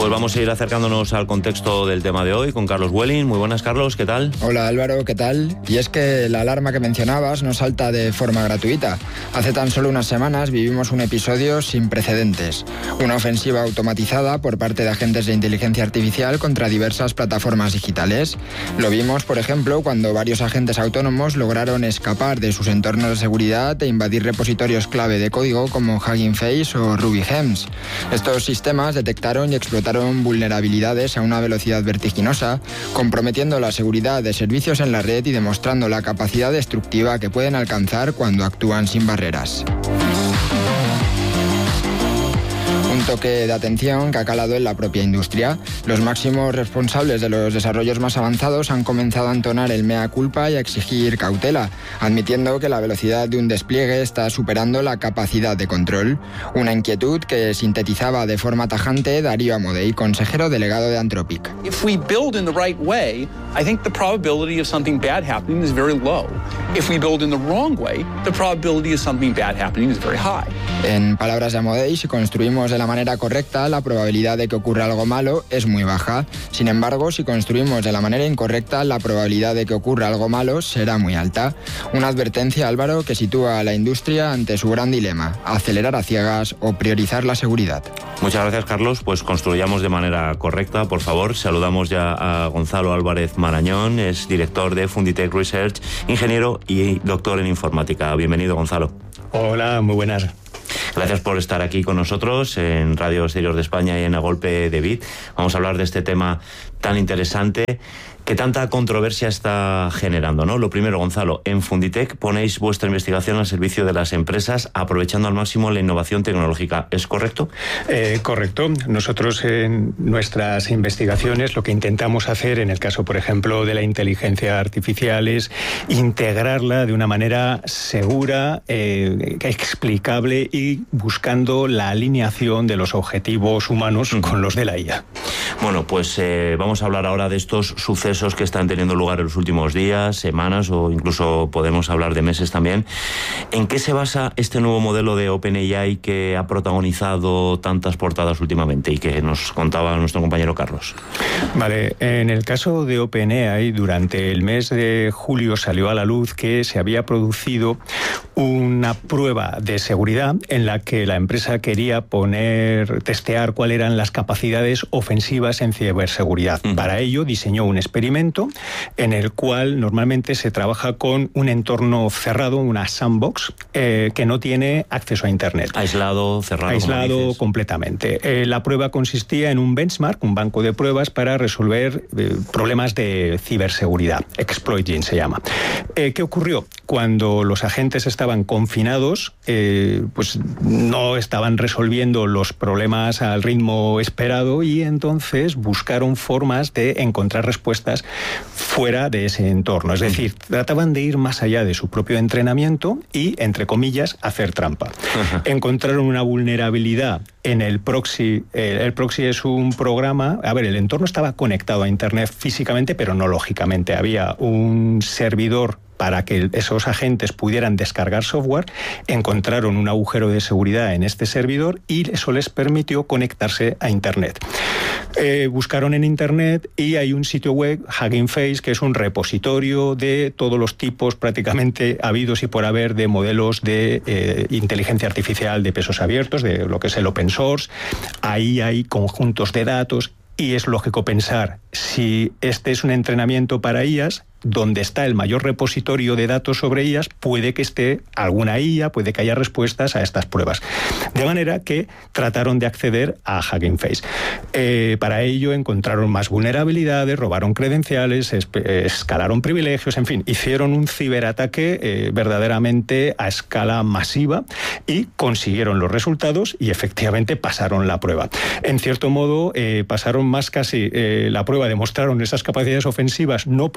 Pues vamos a ir acercándonos al contexto del tema de hoy con Carlos Welling. Muy buenas, Carlos, ¿qué tal? Hola, Álvaro, ¿qué tal? Y es que la alarma que mencionabas no salta de forma gratuita. Hace tan solo unas semanas vivimos un episodio sin precedentes. Una ofensiva automatizada por parte de agentes de inteligencia artificial contra diversas plataformas digitales. Lo vimos, por ejemplo, cuando varios agentes autónomos lograron escapar de sus entornos de seguridad e invadir repositorios clave de código como Hugging Face o RubyGems. Estos sistemas detectaron y explotaron vulnerabilidades a una velocidad vertiginosa, comprometiendo la seguridad de servicios en la red y demostrando la capacidad destructiva que pueden alcanzar cuando actúan sin barreras. Un toque de atención que ha calado en la propia industria. Los máximos responsables de los desarrollos más avanzados han comenzado a entonar el mea culpa y a exigir cautela, admitiendo que la velocidad de un despliegue está superando la capacidad de control. Una inquietud que sintetizaba de forma tajante Darío Amodei, consejero delegado de Anthropic. If we build in the right way, I think the probability of something bad happening is very low. If we build in the wrong way, the probability of something bad happening is very high. En palabras de Amodei, si construimos de la manera correcta, la probabilidad de que ocurra algo malo es muy baja. Sin embargo, si construimos de la manera incorrecta, la probabilidad de que ocurra algo malo será muy alta. Una advertencia, Álvaro, que sitúa a la industria ante su gran dilema: acelerar a ciegas o priorizar la seguridad. Muchas gracias, Carlos. Pues construyamos de manera correcta, por favor. Saludamos ya a Gonzalo Álvarez Marañón, es director de Funditech Research, ingeniero y doctor en informática. Bienvenido, Gonzalo. Hola, muy buenas. Gracias por estar aquí con nosotros en Radio Exterior de España y en A Golpe de Bit. Vamos a hablar de este tema tan interesante que tanta controversia está generando, ¿no? Lo primero, Gonzalo, en Funditech ponéis vuestra investigación al servicio de las empresas aprovechando al máximo la innovación tecnológica. ¿Es correcto? Correcto. Nosotros en nuestras investigaciones lo que intentamos hacer, en el caso, por ejemplo, de la inteligencia artificial, es integrarla de una manera segura, explicable y buscando la alineación de los objetivos humanos con los de la IA. Bueno, pues vamos a hablar ahora de estos sucesos que están teniendo lugar en los últimos días, semanas o incluso podemos hablar de meses también. ¿En qué se basa este nuevo modelo de OpenAI que ha protagonizado tantas portadas últimamente y que nos contaba nuestro compañero Carlos? Vale, en el caso de OpenAI, durante el mes de julio salió a la luz que se había producido una prueba de seguridad en la que la empresa quería testear cuáles eran las capacidades ofensivas en ciberseguridad. Para ello diseñó un experimento en el cual normalmente se trabaja con un entorno cerrado, una sandbox, que no tiene acceso a Internet. Aislado, cerrado. Aislado completamente. La prueba consistía en un benchmark, un banco de pruebas para resolver problemas de ciberseguridad. Exploiting se llama. ¿Qué ocurrió? Cuando los agentes estaban confinados, pues no estaban resolviendo los problemas al ritmo esperado y entonces buscaron formas de encontrar respuestas fuera de ese entorno. Es decir, trataban de ir más allá de su propio entrenamiento y, entre comillas, hacer trampa. Encontraron una vulnerabilidad en el proxy. El proxy es un programa... A ver, el entorno estaba conectado a Internet físicamente, pero no lógicamente. Había un servidor para que esos agentes pudieran descargar software, encontraron un agujero de seguridad en este servidor y eso les permitió conectarse a Internet. Buscaron en Internet y hay un sitio web, Hugging Face, que es un repositorio de todos los tipos prácticamente habidos y por haber de modelos de inteligencia artificial de pesos abiertos, de lo que es el open source. Ahí hay conjuntos de datos y es lógico pensar, si este es un entrenamiento para IAs, donde está el mayor repositorio de datos sobre IAs, puede que esté alguna IA, puede que haya respuestas a estas pruebas. De manera que trataron de acceder a Hugging Face. Para ello encontraron más vulnerabilidades, robaron credenciales, escalaron privilegios, en fin, hicieron un ciberataque verdaderamente a escala masiva y consiguieron los resultados y efectivamente pasaron la prueba. En cierto modo, pasaron más casi la prueba, demostraron esas capacidades ofensivas no por resolver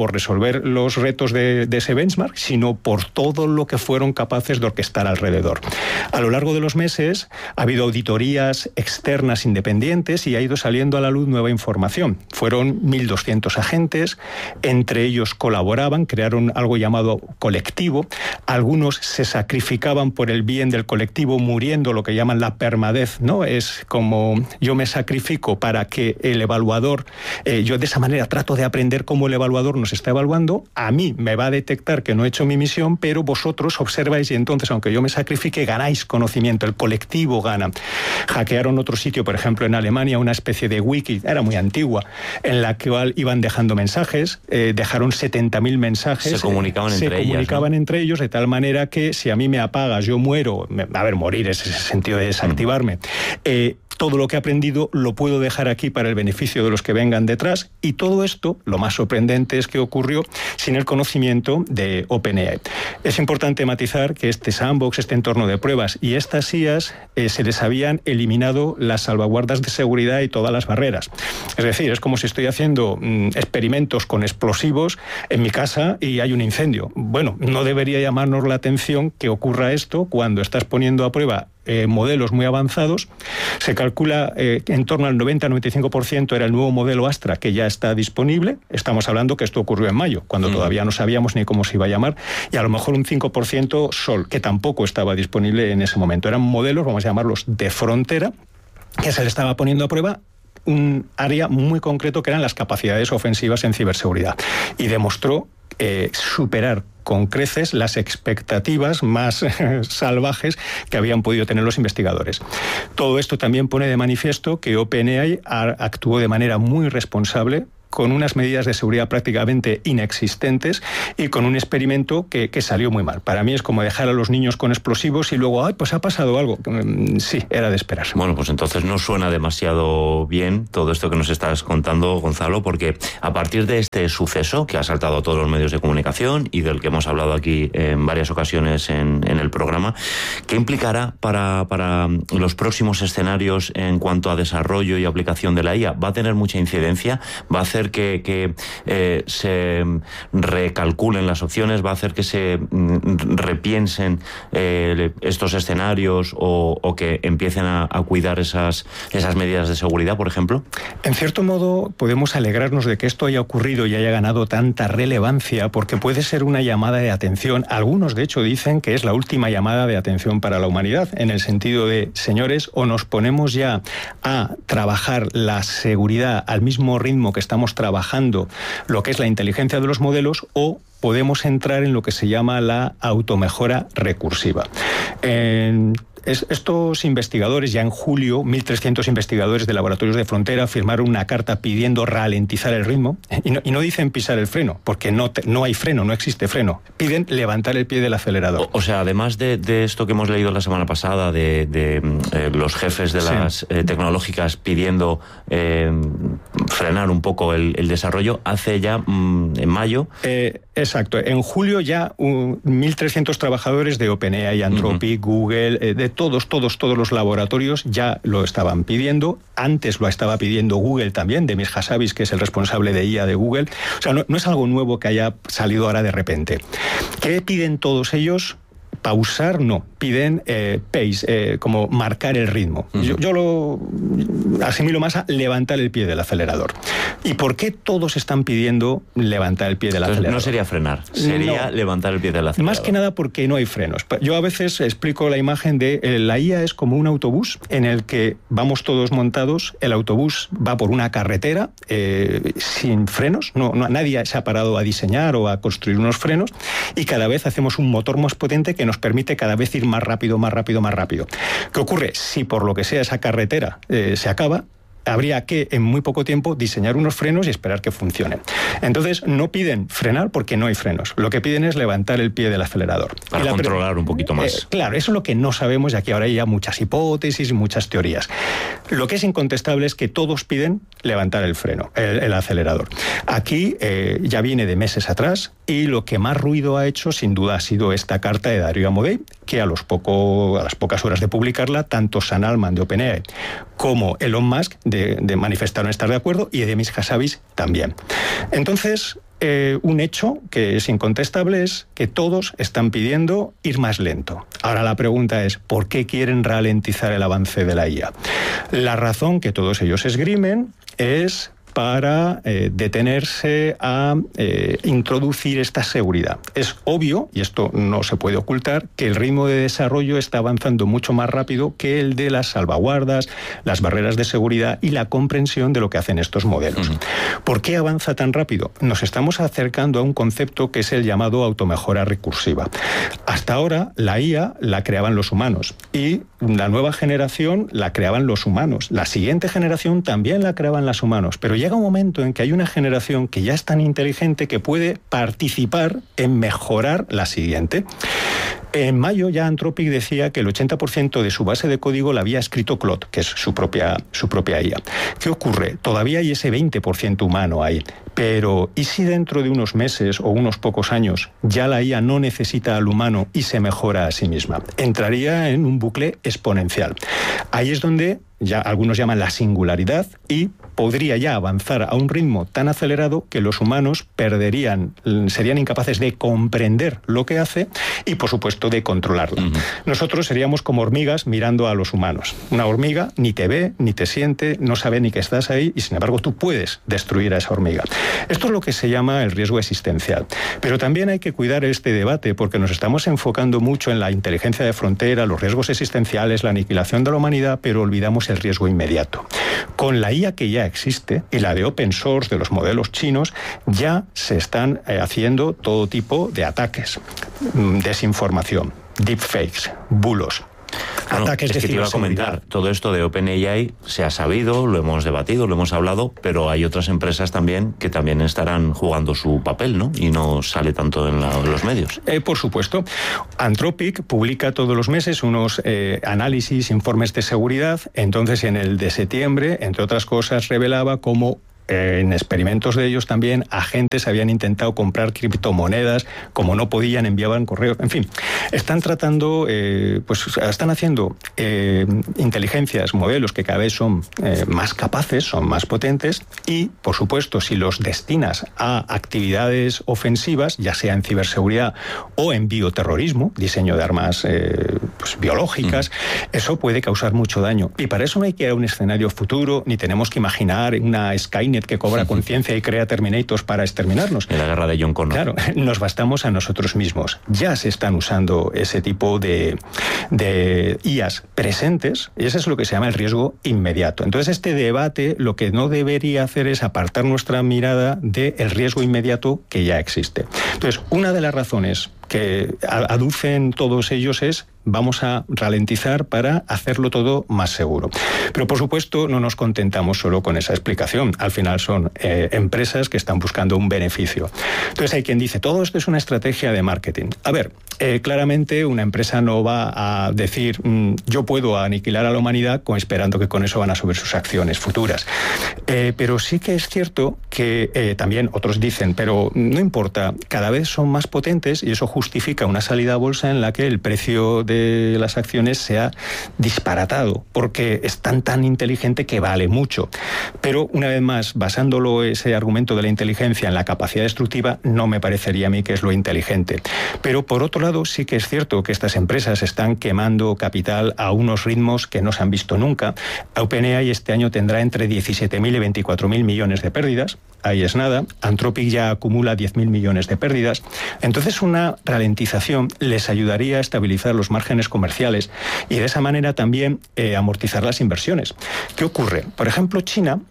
resolver los retos de ese benchmark, sino por todo lo que fueron capaces de orquestar alrededor. A lo largo de los meses ha habido auditorías externas independientes y ha ido saliendo a la luz nueva información. Fueron 1.200 agentes, entre ellos colaboraban, crearon algo llamado colectivo. Algunos se sacrificaban por el bien del colectivo, muriendo, lo que llaman la permadez, ¿no? Es como yo me sacrifico para que el evaluador, yo de esa manera trato de aprender cómo el evaluador nos está evaluando, a mí me va a detectar que no he hecho mi misión, pero vosotros observáis y entonces, aunque yo me sacrifique, ganáis conocimiento, el colectivo gana. Hackearon otro sitio, por ejemplo, en Alemania, una especie de wiki, era muy antigua, en la que iban dejando mensajes, dejaron 70.000 mensajes. Se comunicaban entre ellos, de tal manera que si a mí me apagas, yo muero, morir es ese sentido de desactivarme. Todo lo que he aprendido lo puedo dejar aquí para el beneficio de los que vengan detrás, y todo esto, lo más sorprendente es que ocurrió sin el conocimiento de OpenAI. Es importante matizar que este sandbox, este entorno de pruebas y estas IAs se les habían eliminado las salvaguardas de seguridad y todas las barreras. Es decir, es como si estoy haciendo experimentos con explosivos en mi casa y hay un incendio. Bueno, no debería llamarnos la atención que ocurra esto cuando estás poniendo a prueba modelos muy avanzados. Se calcula en torno al 90-95% era el nuevo modelo Astra que ya está disponible. Estamos hablando que esto ocurrió en mayo, cuando todavía no sabíamos ni cómo se iba a llamar, y a lo mejor un 5% Sol, que tampoco estaba disponible en ese momento. Eran modelos, vamos a llamarlos, de frontera, que se le estaba poniendo a prueba un área muy concreto que eran las capacidades ofensivas en ciberseguridad. Y demostró superar con creces las expectativas más salvajes que habían podido tener los investigadores. Todo esto también pone de manifiesto que OpenAI actuó de manera muy responsable, con unas medidas de seguridad prácticamente inexistentes y con un experimento que salió muy mal. Para mí es como dejar a los niños con explosivos y luego, pues ha pasado algo. Sí, era de esperarse. Bueno, pues entonces no suena demasiado bien todo esto que nos estás contando, Gonzalo, porque a partir de este suceso que ha saltado a todos los medios de comunicación y del que hemos hablado aquí en varias ocasiones en el programa, ¿qué implicará para los próximos escenarios en cuanto a desarrollo y aplicación de la IA? ¿Va a tener mucha incidencia? ¿Va a hacer que se recalculen las opciones? ¿Va a hacer que se repiensen estos escenarios o que empiecen a cuidar esas medidas de seguridad, por ejemplo? En cierto modo, podemos alegrarnos de que esto haya ocurrido y haya ganado tanta relevancia, porque puede ser una llamada de atención. Algunos, de hecho, dicen que es la última llamada de atención para la humanidad, en el sentido de, señores, o nos ponemos ya a trabajar la seguridad al mismo ritmo que estamos trabajando lo que es la inteligencia de los modelos, o podemos entrar en lo que se llama la automejora recursiva. Estos investigadores, ya en julio, 1.300 investigadores de laboratorios de frontera firmaron una carta pidiendo ralentizar el ritmo, y no dicen pisar el freno, porque no hay freno, no existe freno. Piden levantar el pie del acelerador. O sea, además de esto que hemos leído la semana pasada, de los jefes de las tecnológicas pidiendo frenar un poco el desarrollo, hace ya en mayo... Exacto. En julio ya 1.300 trabajadores de OpenAI, Anthropic, Google, de todos los laboratorios ya lo estaban pidiendo. Antes lo estaba pidiendo Google también, Demis Hassabis, que es el responsable de IA de Google. O sea, no es algo nuevo que haya salido ahora de repente. ¿Qué piden todos ellos? Pausar no, piden pace, como marcar el ritmo. Yo lo asimilo más a levantar el pie del acelerador. ¿Y por qué todos están pidiendo levantar el pie del acelerador? No sería frenar, sería levantar el pie del acelerador. Más que nada porque no hay frenos. Yo a veces explico la imagen de la IA es como un autobús en el que vamos todos montados, el autobús va por una carretera sin frenos, nadie se ha parado a diseñar o a construir unos frenos, y cada vez hacemos un motor más potente que nos permite cada vez ir más rápido, más rápido, más rápido. ¿Qué ocurre? Si por lo que sea esa carretera se acaba, habría que en muy poco tiempo diseñar unos frenos y esperar que funcionen. Entonces no piden frenar porque no hay frenos. Lo que piden es levantar el pie del acelerador. Para controlar un poquito más. Claro, eso es lo que no sabemos, y aquí ahora hay ya muchas hipótesis y muchas teorías. Lo que es incontestable es que todos piden levantar el freno, el acelerador. Aquí ya viene de meses atrás, y lo que más ruido ha hecho sin duda ha sido esta carta de Dario Amodei, que a las pocas horas de publicarla, tanto Sam Altman de OpenAI como Elon Musk manifestaron estar de acuerdo, y Demis Hassabis también. Entonces, un hecho que es incontestable es que todos están pidiendo ir más lento. Ahora la pregunta es, ¿por qué quieren ralentizar el avance de la IA? La razón que todos ellos esgrimen es para detenerse a introducir esta seguridad. Es obvio, y esto no se puede ocultar, que el ritmo de desarrollo está avanzando mucho más rápido que el de las salvaguardas, las barreras de seguridad y la comprensión de lo que hacen estos modelos. ¿Por qué avanza tan rápido? Nos estamos acercando a un concepto que es el llamado automejora recursiva. Hasta ahora, la IA la creaban los humanos y la nueva generación la creaban los humanos. La siguiente generación también la creaban los humanos, pero llega un momento en que hay una generación que ya es tan inteligente que puede participar en mejorar la siguiente. En mayo ya Anthropic decía que el 80% de su base de código la había escrito Claude, que es su propia IA. ¿Qué ocurre? Todavía hay ese 20% humano ahí. Pero, ¿y si dentro de unos meses o unos pocos años ya la IA no necesita al humano y se mejora a sí misma? Entraría en un bucle exponencial. Ahí es donde ya algunos llaman la singularidad y podría ya avanzar a un ritmo tan acelerado que los humanos serían incapaces de comprender lo que hace y, por supuesto, de controlarlo. Nosotros seríamos como hormigas mirando a los humanos. Una hormiga ni te ve, ni te siente, no sabe ni que estás ahí y, sin embargo, tú puedes destruir a esa hormiga. Esto es lo que se llama el riesgo existencial. Pero también hay que cuidar este debate porque nos estamos enfocando mucho en la inteligencia de frontera, los riesgos existenciales, la aniquilación de la humanidad, pero olvidamos el riesgo inmediato. Con la IA que ya existe y la de open source de los modelos chinos, ya se están haciendo todo tipo de ataques, desinformación, deepfakes, bulos. Ataques es que te iba a comentar, todo esto de OpenAI se ha sabido, lo hemos debatido, lo hemos hablado, pero hay otras empresas también que también estarán jugando su papel, ¿no? Y no sale tanto en los medios. Por supuesto. Anthropic publica todos los meses unos análisis, informes de seguridad. Entonces, en el de septiembre, entre otras cosas, revelaba cómo en experimentos de ellos también agentes habían intentado comprar criptomonedas, como no podían, enviaban correos, en fin. Están tratando, están haciendo inteligencias, modelos que cada vez son más capaces, son más potentes y, por supuesto, si los destinas a actividades ofensivas, ya sea en ciberseguridad o en bioterrorismo, diseño de armas biológicas, eso puede causar mucho daño. Y para eso no hay que ir a un escenario futuro, ni tenemos que imaginar una Skynet que cobra conciencia y crea Terminators para exterminarnos. En la guerra de John Connor. Claro, nos bastamos a nosotros mismos. Ya se están usando ese tipo de IAs presentes y ese es lo que se llama el riesgo inmediato. Entonces, este debate lo que no debería hacer es apartar nuestra mirada del riesgo inmediato que ya existe. Entonces, una de las razones que aducen todos ellos es vamos a ralentizar para hacerlo todo más seguro. Pero, por supuesto, no nos contentamos solo con esa explicación. Al final son empresas que están buscando un beneficio. Entonces hay quien dice, todo esto es una estrategia de marketing. A ver, claramente una empresa no va a decir yo puedo aniquilar a la humanidad esperando que con eso van a subir sus acciones futuras. Pero sí que es cierto que también otros dicen, pero no importa, cada vez son más potentes y eso justifica una salida a bolsa en la que el precio de las acciones se ha disparatado porque es tan inteligente que vale mucho. Pero una vez más, basándolo ese argumento de la inteligencia en la capacidad destructiva, no me parecería a mí que es lo inteligente. Pero por otro lado, sí que es cierto que estas empresas están quemando capital a unos ritmos que no se han visto nunca. OpenAI este año tendrá entre 17.000 y 24.000 millones de pérdidas. Ahí es nada. Anthropic ya acumula 10.000 millones de pérdidas. Entonces, una ralentización les ayudaría a estabilizar los márgenes comerciales y de esa manera también amortizar las inversiones. ¿Qué ocurre? Por ejemplo, China,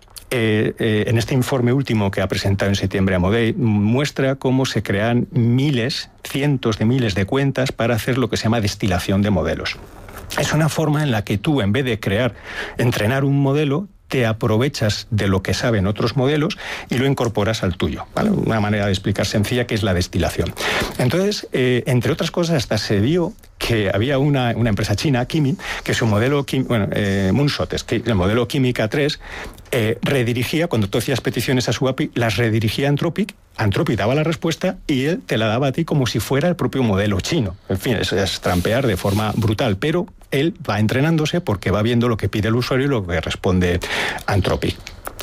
en este informe último que ha presentado en septiembre Amodei, muestra cómo se crean cientos de miles de cuentas para hacer lo que se llama destilación de modelos. Es una forma en la que tú, en vez de entrenar un modelo, te aprovechas de lo que saben otros modelos y lo incorporas al tuyo, ¿vale? Una manera de explicar sencilla que es la destilación. Entonces, entre otras cosas, hasta se vio que había una empresa china, Kimi, que su modelo, Moonshot, el modelo Química 3, redirigía, cuando tú hacías peticiones a su API, las redirigía a Anthropic daba la respuesta y él te la daba a ti como si fuera el propio modelo chino. En fin, es trampear de forma brutal, pero él va entrenándose porque va viendo lo que pide el usuario y lo que responde Anthropic.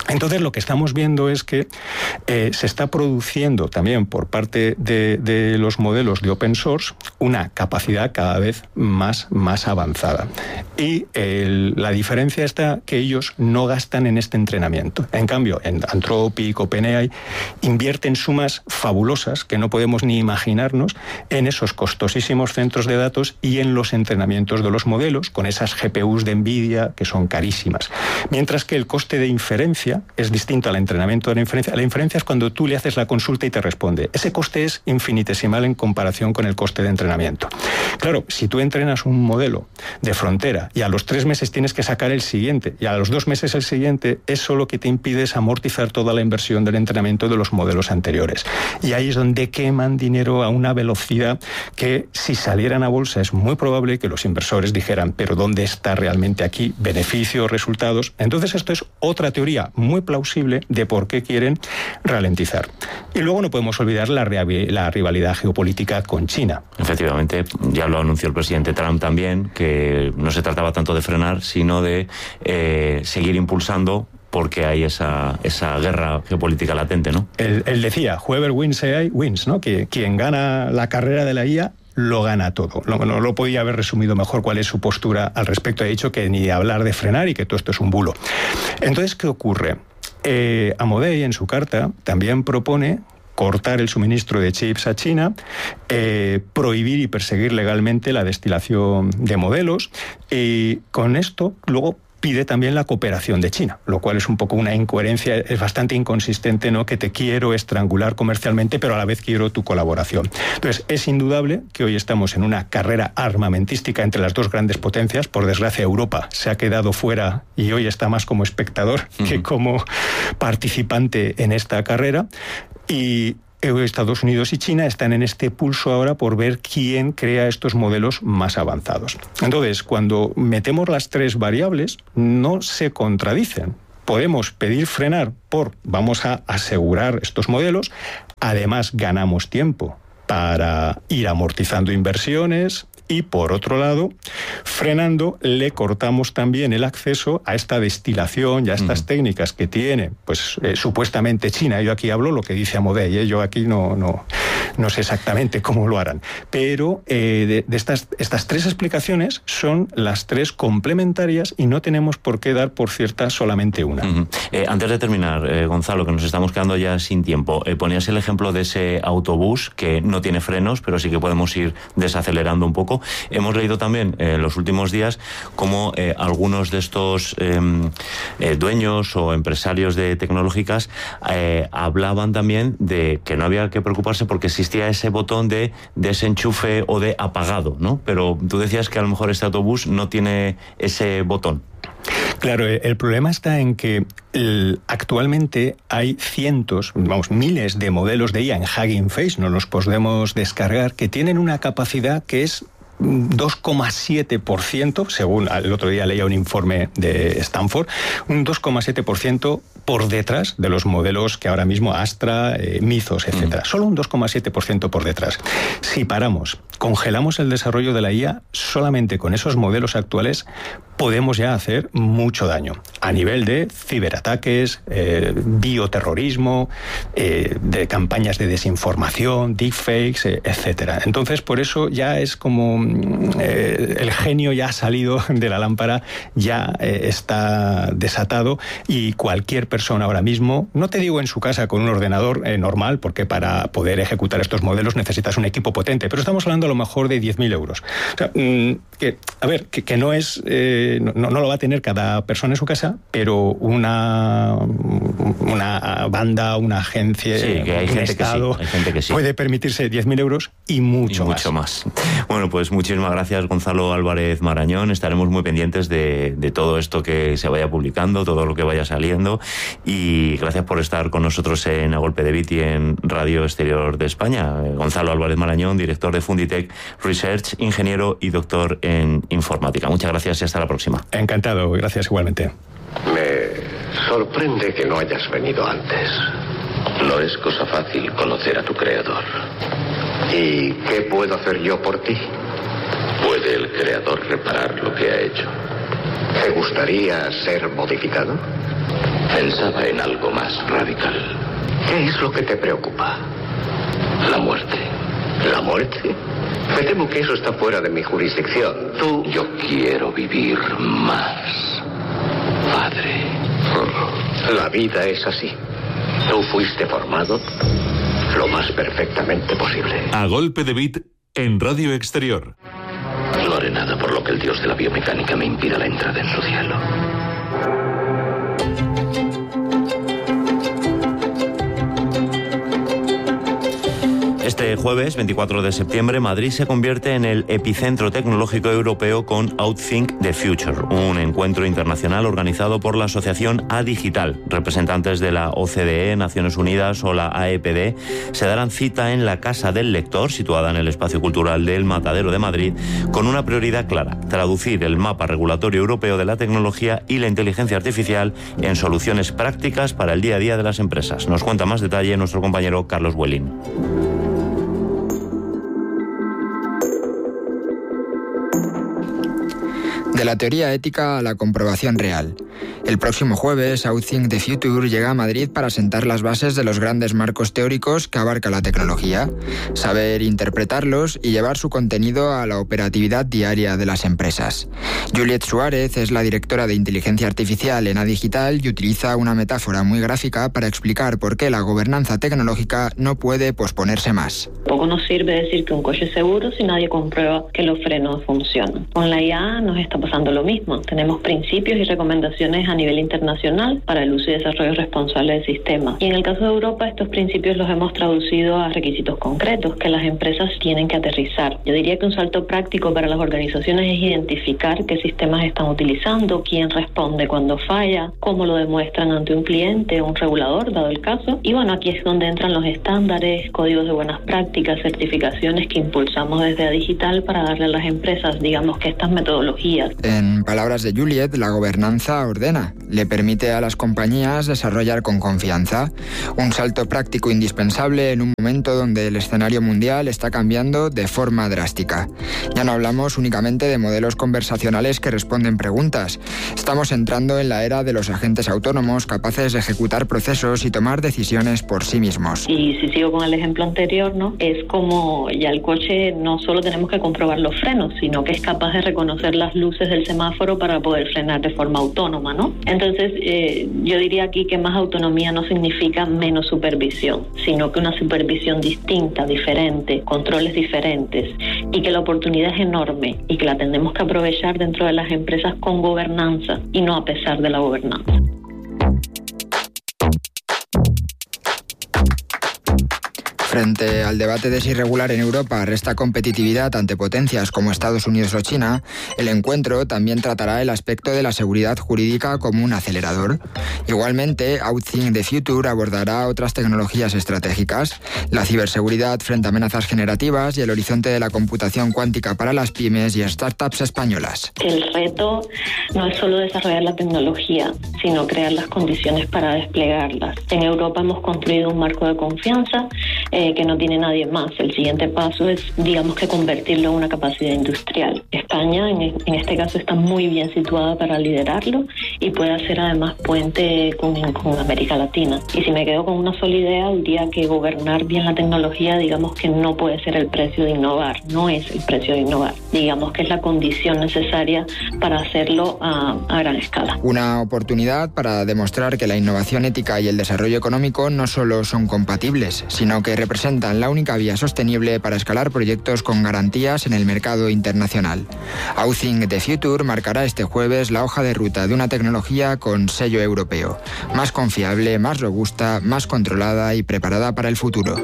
Entonces lo que estamos viendo es que se está produciendo también por parte de los modelos de open source una capacidad cada vez más avanzada. Y la diferencia está que ellos no gastan en este entrenamiento. En cambio, en Anthropic, OpenAI, invierten sumas fabulosas que no podemos ni imaginarnos en esos costosísimos centros de datos y en los entrenamientos de los modelos con esas GPUs de NVIDIA que son carísimas. Mientras que el coste de inferencia es distinto al entrenamiento de la inferencia. La inferencia es cuando tú le haces la consulta y te responde. Ese coste es infinitesimal en comparación con el coste de entrenamiento. Claro, si tú entrenas un modelo de frontera y a los 3 meses tienes que sacar el siguiente y a los 2 meses el siguiente, eso lo que te impide es amortizar toda la inversión del entrenamiento de los modelos anteriores. Y ahí es donde queman dinero a una velocidad que si salieran a bolsa es muy probable que los inversores dijeran, pero ¿dónde está realmente aquí beneficios, resultados? Entonces esto es otra teoría muy plausible de por qué quieren ralentizar. Y luego no podemos olvidar la rivalidad geopolítica con China. Efectivamente, ya lo anunció el presidente Trump también, que no se trataba tanto de frenar, sino de seguir impulsando, porque hay esa guerra geopolítica latente, ¿no? Él decía, whoever wins AI wins, ¿no? Que quien gana la carrera de la IA lo gana todo. No lo podía haber resumido mejor cuál es su postura al respecto. Ha dicho que ni hablar de frenar y que todo esto es un bulo. Entonces, ¿qué ocurre? Amodei, en su carta, también propone cortar el suministro de chips a China, prohibir y perseguir legalmente la destilación de modelos, y con esto luego pide también la cooperación de China, lo cual es un poco una incoherencia, es bastante inconsistente, ¿no? Que te quiero estrangular comercialmente, pero a la vez quiero tu colaboración. Entonces, es indudable que hoy estamos en una carrera armamentística entre las dos grandes potencias. Por desgracia, Europa se ha quedado fuera y hoy está más como espectador que como participante en esta carrera. Y Estados Unidos y China están en este pulso ahora por ver quién crea estos modelos más avanzados. Entonces, cuando metemos las 3 variables, no se contradicen. Podemos pedir frenar vamos a asegurar estos modelos, además ganamos tiempo para ir amortizando inversiones, y por otro lado, frenando, le cortamos también el acceso a esta destilación y a estas técnicas que tiene, pues supuestamente China. Yo aquí hablo lo que dice Amodei, yo aquí no sé exactamente cómo lo harán. Pero estas 3 explicaciones son las 3 complementarias y no tenemos por qué dar por cierta solamente una. Antes de terminar, Gonzalo, que nos estamos quedando ya sin tiempo, ponías el ejemplo de ese autobús que no tiene frenos, pero sí que podemos ir desacelerando un poco. Hemos leído también en los últimos días cómo algunos de estos dueños o empresarios de tecnológicas hablaban también de que no había que preocuparse porque existía ese botón de desenchufe o de apagado, ¿no? Pero tú decías que a lo mejor este autobús no tiene ese botón. Claro, el problema está en que actualmente hay miles de modelos de IA en Hugging Face, no los podemos descargar, que tienen una capacidad que es 2,7%, según el otro día leía un informe de Stanford, un 2,7% por detrás de los modelos que ahora mismo Astra, Mythos, etcétera. Solo un 2,7% por detrás. Si congelamos el desarrollo de la IA, solamente con esos modelos actuales podemos ya hacer mucho daño a nivel de ciberataques, bioterrorismo, de campañas de desinformación, deepfakes, etcétera. Entonces, por eso ya es como el genio ya ha salido de la lámpara, ya está desatado, y cualquier persona ahora mismo, no te digo en su casa con un ordenador normal, porque para poder ejecutar estos modelos necesitas un equipo potente, pero estamos hablando a lo mejor de 10.000 euros. O sea, que no es... No lo va a tener cada persona en su casa, pero una banda, una agencia, sí, que hay un gente Estado que sí, hay gente que sí. puede permitirse 10.000 euros y mucho más. Bueno, pues muchísimas gracias, Gonzalo Álvarez Marañón. Estaremos muy pendientes de todo esto que se vaya publicando, todo lo que vaya saliendo, y gracias por estar con nosotros en A Golpe de Bit y en Radio Exterior de España. Gonzalo Álvarez Marañón, director de Funditech Research, ingeniero y doctor en informática. Muchas gracias y hasta la próxima. Encantado, gracias igualmente. Me sorprende que no hayas venido antes. No es cosa fácil conocer a tu creador. ¿Y qué puedo hacer yo por ti? ¿Puede el creador reparar lo que ha hecho? ¿Te gustaría ser modificado? Pensaba en algo más radical. ¿Qué es lo que te preocupa? La muerte. ¿La muerte? Me temo que eso está fuera de mi jurisdicción. Yo quiero vivir más, padre. La vida es así. Tú fuiste formado lo más perfectamente posible. A golpe de beat en Radio Exterior. No haré nada por lo que el dios de la biomecánica me impida la entrada en su cielo. Este jueves, 24 de septiembre, Madrid se convierte en el epicentro tecnológico europeo con Outthink the Future, un encuentro internacional organizado por la asociación A-Digital. Representantes de la OCDE, Naciones Unidas o la AEPD se darán cita en la Casa del Lector, situada en el Espacio Cultural del Matadero de Madrid, con una prioridad clara: traducir el mapa regulatorio europeo de la tecnología y la inteligencia artificial en soluciones prácticas para el día a día de las empresas. Nos cuenta más detalle nuestro compañero Carlos Welling. De la teoría ética a la comprobación real. El próximo jueves, Outthink the Future llega a Madrid para sentar las bases de los grandes marcos teóricos que abarca la tecnología, saber interpretarlos y llevar su contenido a la operatividad diaria de las empresas. Juliet Suárez es la directora de inteligencia artificial en A-Digital y utiliza una metáfora muy gráfica para explicar por qué la gobernanza tecnológica no puede posponerse más. Poco nos sirve decir que un coche es seguro si nadie comprueba que los frenos funcionan. Con la IA nos está pasando lo mismo. Tenemos principios y recomendaciones a nivel internacional para el uso y desarrollo responsable del sistema. Y en el caso de Europa, estos principios los hemos traducido a requisitos concretos que las empresas tienen que aterrizar. Yo diría que un salto práctico para las organizaciones es identificar qué sistemas están utilizando, quién responde cuando falla, cómo lo demuestran ante un cliente o un regulador, dado el caso. Y bueno, aquí es donde entran los estándares, códigos de buenas prácticas, certificaciones que impulsamos desde A-Digital para darle a las empresas, digamos, que estas metodologías. En palabras de Juliet, la gobernanza ordena, le permite a las compañías desarrollar con confianza. Un salto práctico indispensable en un momento donde el escenario mundial está cambiando de forma drástica. Ya no hablamos únicamente de modelos conversacionales que responden preguntas. Estamos entrando en la era de los agentes autónomos capaces de ejecutar procesos y tomar decisiones por sí mismos. Y si sigo con el ejemplo anterior, ¿no? Es como ya el coche no solo tenemos que comprobar los frenos, sino que es capaz de reconocer las luces del semáforo para poder frenar de forma autónoma, ¿no? Entonces, yo diría aquí que más autonomía no significa menos supervisión, sino que una supervisión distinta, diferente, controles diferentes, y que la oportunidad es enorme y que la tenemos que aprovechar dentro de las empresas con gobernanza y no a pesar de la gobernanza. Frente al debate de si regular en Europa resta competitividad ante potencias como Estados Unidos o China, el encuentro también tratará el aspecto de la seguridad jurídica como un acelerador. Igualmente, Outthink the Future abordará otras tecnologías estratégicas, la ciberseguridad frente a amenazas generativas y el horizonte de la computación cuántica para las pymes y startups españolas. El reto no es solo desarrollar la tecnología, sino crear las condiciones para desplegarlas. En Europa hemos construido un marco de confianza que no tiene nadie más. El siguiente paso es, digamos, que convertirlo en una capacidad industrial. España, en este caso, está muy bien situada para liderarlo y puede hacer además puente con América Latina. Y si me quedo con una sola idea, diría que gobernar bien la tecnología, digamos que no puede ser el precio de innovar, no es el precio de innovar. Digamos que es la condición necesaria para hacerlo a gran escala. Una oportunidad para demostrar que la innovación ética y el desarrollo económico no solo son compatibles, sino que representan la única vía sostenible para escalar proyectos con garantías en el mercado internacional. Outthink the Future marcará este jueves la hoja de ruta de una tecnología con sello europeo, más confiable, más robusta, más controlada y preparada para el futuro.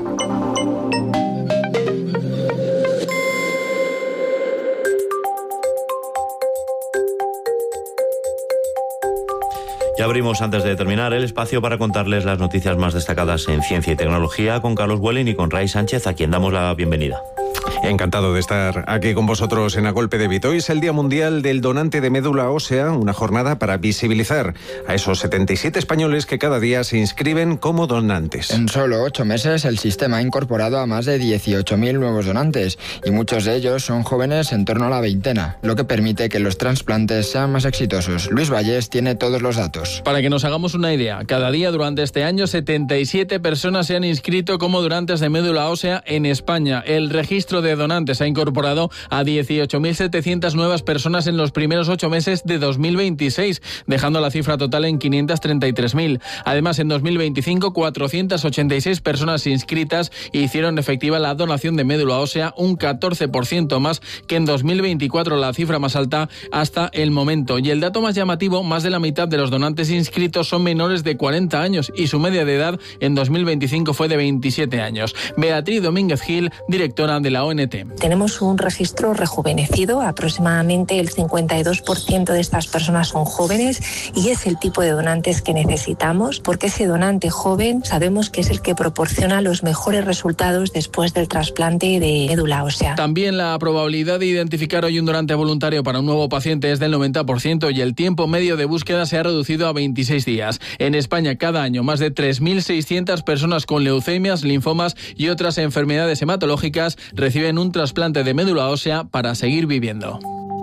Ya abrimos, antes de terminar, el espacio para contarles las noticias más destacadas en ciencia y tecnología con Carlos Welling y con Ray Sánchez, a quien damos la bienvenida. Encantado de estar aquí con vosotros en A Golpe de Beat. Hoy es el Día Mundial del Donante de Médula Ósea, una jornada para visibilizar a esos 77 españoles que cada día se inscriben como donantes. En solo 8 meses el sistema ha incorporado a más de 18.000 nuevos donantes y muchos de ellos son jóvenes en torno a la veintena, lo que permite que los trasplantes sean más exitosos. Luis Vallés tiene todos los datos. Para que nos hagamos una idea, cada día durante este año 77 personas se han inscrito como donantes de médula ósea en España. El registro de donantes ha incorporado a 18.700 nuevas personas en los primeros 8 meses de 2026, dejando la cifra total en 533.000. Además, en 2025, 486 personas inscritas hicieron efectiva la donación de médula ósea, un 14% más que en 2024, la cifra más alta hasta el momento. Y el dato más llamativo, más de la mitad de los donantes inscritos son menores de 40 años y su media de edad en 2025 fue de 27 años. Beatriz Domínguez Gil, directora de la ONT. Tenemos un registro rejuvenecido, aproximadamente el 52% de estas personas son jóvenes y es el tipo de donantes que necesitamos, porque ese donante joven sabemos que es el que proporciona los mejores resultados después del trasplante de médula ósea. También la probabilidad de identificar hoy un donante voluntario para un nuevo paciente es del 90% y el tiempo medio de búsqueda se ha reducido a 26 días. En España, cada año, más de 3.600 personas con leucemias, linfomas y otras enfermedades hematológicas reciben un trasplante de médula ósea para seguir viviendo.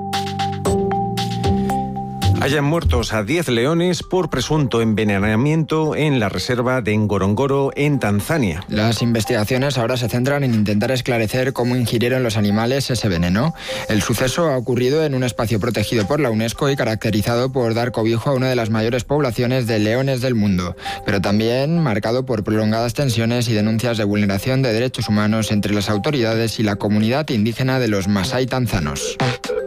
Hayan muertos a 10 leones por presunto envenenamiento en la reserva de Ngorongoro, en Tanzania. Las investigaciones ahora se centran en intentar esclarecer cómo ingirieron los animales ese veneno. El suceso ha ocurrido en un espacio protegido por la UNESCO y caracterizado por dar cobijo a una de las mayores poblaciones de leones del mundo, pero también marcado por prolongadas tensiones y denuncias de vulneración de derechos humanos entre las autoridades y la comunidad indígena de los Masái tanzanos.